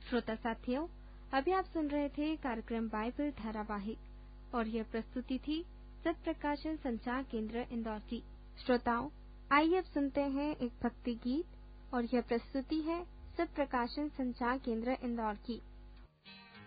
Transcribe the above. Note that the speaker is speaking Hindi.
श्रोता साथियों, अभी आप सुन रहे थे कार्यक्रम बाइबल धारावाहिक और यह प्रस्तुति थी सत्प्रकाशन संचार केंद्र इंदौर की। श्रोताओं, आइए अब सुनते हैं एक भक्ति गीत और यह प्रस्तुति है सत्प्रकाशन संचार केंद्र इंदौर की।